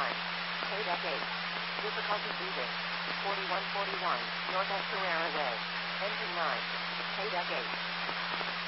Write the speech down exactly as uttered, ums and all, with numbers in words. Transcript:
nine. KDEC eight. Difficulty breathing. forty-one forty-one, North Escalera Way. Engine nine. KDEC eight.